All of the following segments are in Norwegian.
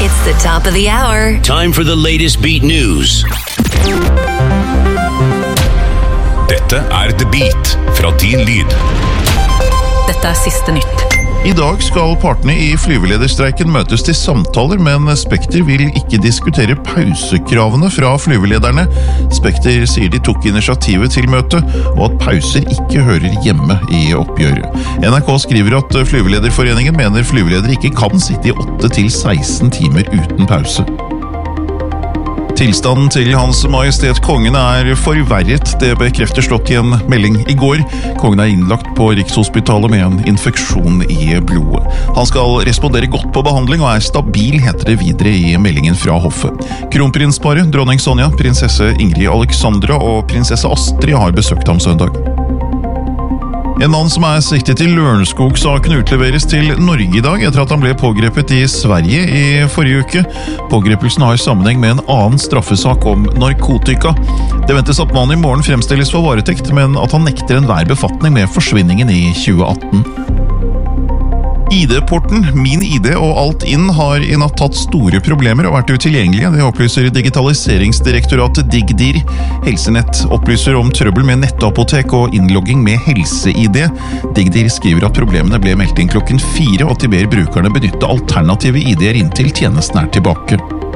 It's the top of the hour. Time for the latest beat news. Dette The Beat fra Din Lyd. Dette siste nytt. I dag skal partene i flyvelederstreiken møtes til samtaler, men Spekter vil ikke diskutere pausekravene fra flyvelederne. Spekter sier de tok initiativet til møtet, og at pauser ikke hører hjemme i oppgjøret. NRK skriver at Flyvelederforeningen mener flyveledere ikke kan sitte i 8 til 16 timer uten pause. Tilstanden til Hans Majestet Kongen forverret, det bekrefter Slott i en melding i går. Kongen innlagt på Rikshospitalet med en infeksjon i blodet. Han skal respondere godt på behandling og stabil, heter det videre i meldingen fra hoffet. Kronprinsparet, dronning Sonja, prinsesse Ingrid Alexandra og prinsesse Astrid har besøkt ham søndag. En mann som siktet i Lørenskog-saken utleveres til Norge i dag etter at han ble pågrepet i Sverige i forrige uke. Pågrepelsen har sammenheng med en annen straffesak om narkotika. Det ventes at mannen i morgen fremstilles for varetekt, men at han nekter enhver befatning med forsvinningen i 2018. ID-porten, Min ID og Altinn har i natt hatt store problemer og vært utilgjengelige. Det opplyser Digitaliseringsdirektoratet Digdir. Helsenett opplyser om trøbbel med nettapotek og innlogging med helse-ID. Digdir skriver at problemene ble meldt inn klokken 4, og at de ber brukerne benytte alternative ID-er inntil tjenesten tilbake.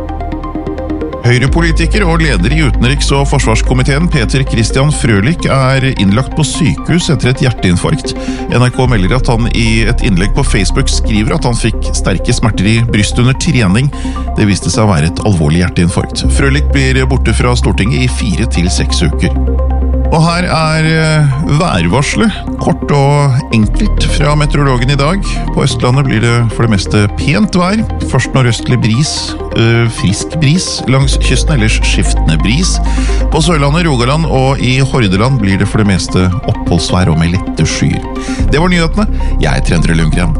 Høyrepolitiker og leder i utenriks- og forsvarskomiteen Peter Christian Frølich innlagt på sykehus etter et hjerteinfarkt. NRK melder at han i et innlegg på Facebook skriver at han fikk sterke smerter i brystet under trening. Det viste seg å være et alvorlig hjerteinfarkt. Frølich blir borte fra Stortinget i 4 til 6 uker. Og her værvarselet, kort og enkelt fra meteorologen i dag. På Østlandet blir det for det meste pent vær. Først nordøstlig bris, frisk bris langs kysten, ellers skiftende bris. På Sørlandet, Rogaland og i Hordaland blir det for det meste oppholdsvær og med lette skyer. Det var nyhetene. Jeg Endre Lundgren.